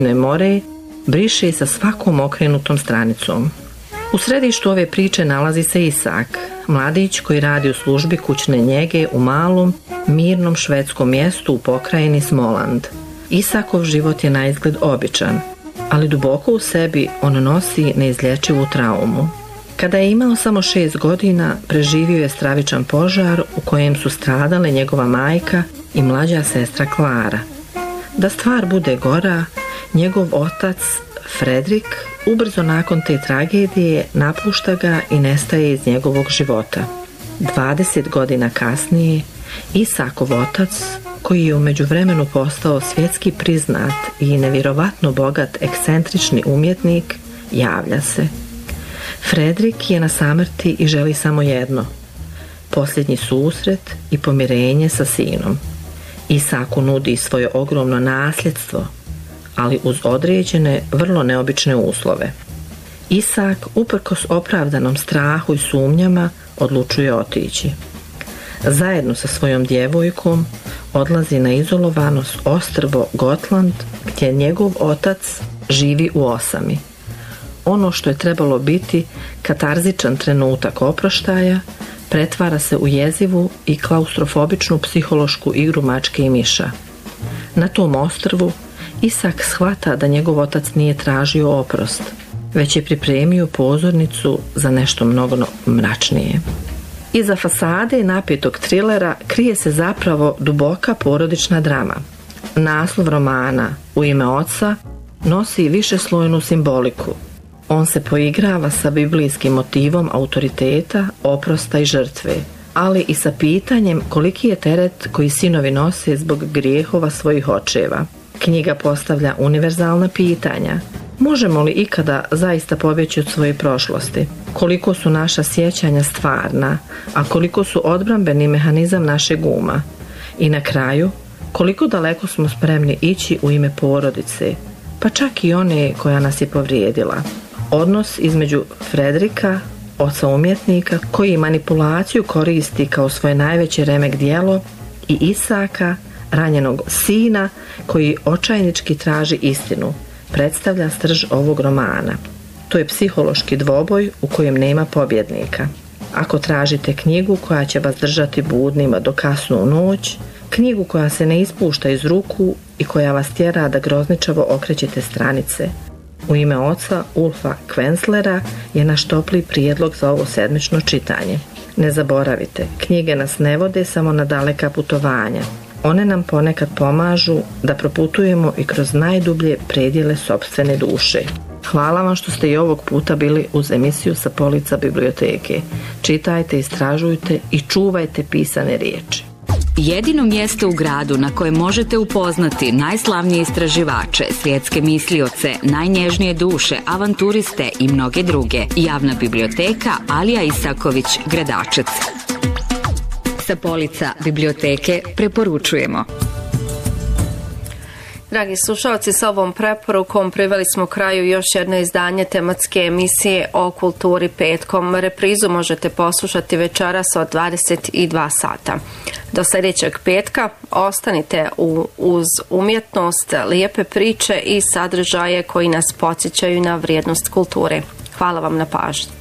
more briše sa svakom okrenutom stranicom. U središtu ove priče nalazi se Isak, mladić koji radi u službi kućne njege u malom, mirnom švedskom mjestu u pokrajini Småland. Isakov život je naizgled običan, ali duboko u sebi on nosi neizlječivu traumu. Kada je imao samo 6 godina, preživio je stravičan požar u kojem su stradale njegova majka i mlađa sestra Klara. Da stvar bude gora, njegov otac, Fredrik, ubrzo nakon te tragedije napušta ga i nestaje iz njegovog života. 20 godina kasnije, Isakov otac, koji je u međuvremenu postao svjetski priznat i nevjerovatno bogat ekscentrični umjetnik, javlja se. Fredrik je na samrti i želi samo jedno: posljednji susret i pomirenje sa sinom. Isaku nudi svoje ogromno nasljedstvo, ali uz određene, vrlo neobične uslove. Isak, uprkos opravdanom strahu i sumnjama, odlučuje otići. Zajedno sa svojom djevojkom odlazi na izolovano ostrvo Gotland, gdje njegov otac živi u osami. Ono što je trebalo biti katarzičan trenutak oproštaja pretvara se u jezivu i klaustrofobičnu psihološku igru mačke i miša. Na tom ostrvu Isak shvata da njegov otac nije tražio oprost, već je pripremio pozornicu za nešto mnogo mračnije. Iza fasade napetog trilera krije se zapravo duboka porodična drama. Naslov romana U ime oca nosi višeslojnu simboliku. On se poigrava sa biblijskim motivom autoriteta, oprosta i žrtve, ali i sa pitanjem koliki je teret koji sinovi nose zbog grijehova svojih očeva. Knjiga postavlja univerzalna pitanja. Možemo li ikada zaista pobjeći od svoje prošlosti? Koliko su naša sjećanja stvarna, a koliko su odbrambeni mehanizam našeg uma? I na kraju, koliko daleko smo spremni ići u ime porodice, pa čak i one koja nas je povrijedila? Odnos između Fredrika, oca umjetnika, koji manipulaciju koristi kao svoje najveće remek djelo, i Isaka, ranjenog sina, koji očajnički traži istinu, predstavlja srž ovog romana. To je psihološki dvoboj u kojem nema pobjednika. Ako tražite knjigu koja će vas držati budnima do kasnu u noć, knjigu koja se ne ispušta iz ruku i koja vas tjera da grozničavo okrećete stranice, U ime oca Ulfa Kvenzlera je naš topli prijedlog za ovo sedmično čitanje. Ne zaboravite, knjige nas ne vode samo na daleka putovanja. One nam ponekad pomažu da proputujemo i kroz najdublje predjele sopstvene duše. Hvala vam što ste i ovog puta bili uz emisiju Sa polica biblioteke. Čitajte, istražujte i čuvajte pisane riječi. Jedino mjesto u gradu na kojem možete upoznati najslavnije istraživače, svjetske mislioce, najnježnije duše, avanturiste i mnoge druge. Javna biblioteka Alija Isaković, Gradačac. Sa polica biblioteke preporučujemo. Dragi slušalci, sa ovom preporukom priveli smo kraju još jedno izdanje tematske emisije o kulturi petkom. Reprizu možete poslušati večeras od 22 sata. Do sljedećeg petka ostanite uz umjetnost, lijepe priče i sadržaje koji nas podsjećaju na vrijednost kulture. Hvala vam na pažnji.